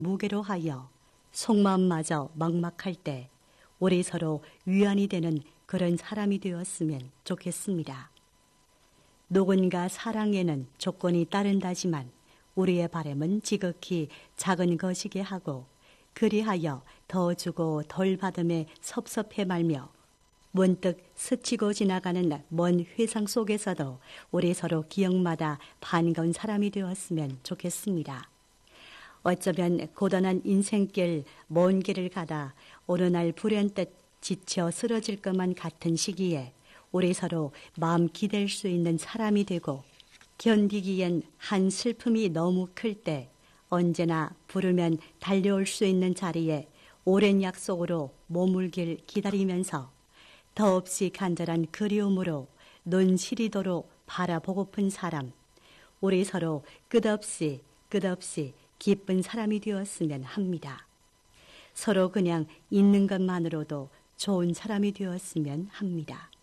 무게로 하여 속마음마저 막막할 때 우리 서로 위안이 되는 그런 사람이 되었으면 좋겠습니다. 누군가 사랑에는 조건이 따른다지만 우리의 바람은 지극히 작은 것이게 하고 그리하여 더 주고 덜 받음에 섭섭해 말며 문득 스치고 지나가는 먼 회상 속에서도 우리 서로 기억마다 반가운 사람이 되었으면 좋겠습니다. 어쩌면 고단한 인생길 먼 길을 가다 어느 날 불현듯 지쳐 쓰러질 것만 같은 시기에 우리 서로 마음 기댈 수 있는 사람이 되고 견디기엔 한 슬픔이 너무 클 때 언제나 부르면 달려올 수 있는 자리에 오랜 약속으로 머물길 기다리면서 더없이 간절한 그리움으로 눈 시리도록 바라보고픈 사람, 우리 서로 끝없이 기쁜 사람이 되었으면 합니다. 서로 그냥 있는 것만으로도 좋은 사람이 되었으면 합니다.